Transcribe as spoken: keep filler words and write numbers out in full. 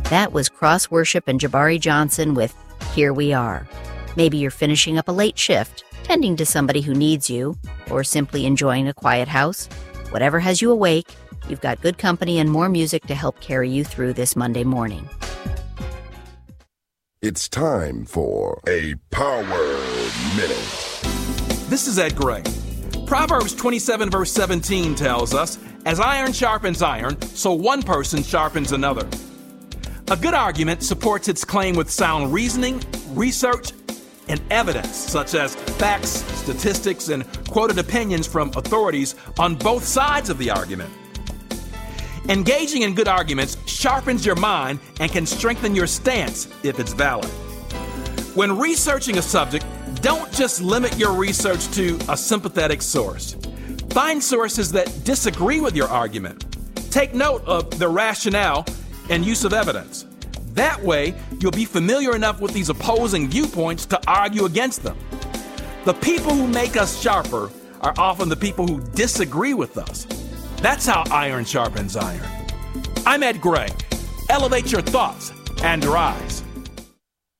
That was Cross Worship and Jabari Johnson with Here We Are. Maybe you're finishing up a late shift, tending to somebody who needs you, or simply enjoying a quiet house. Whatever has you awake, you've got good company and more music to help carry you through this Monday morning. It's time for a Power Minute. This is Ed Gray. Proverbs twenty-seven verse seventeen tells us, as iron sharpens iron, so one person sharpens another. A good argument supports its claim with sound reasoning, research, and evidence, such as facts, statistics, and quoted opinions from authorities on both sides of the argument. Engaging in good arguments sharpens your mind and can strengthen your stance if it's valid. When researching a subject, don't just limit your research to a sympathetic source. Find sources that disagree with your argument. Take note of the rationale and use of evidence. That way, you'll be familiar enough with these opposing viewpoints to argue against them. The people who make us sharper are often the people who disagree with us. That's how iron sharpens iron. I'm Ed Gray. Elevate your thoughts and rise.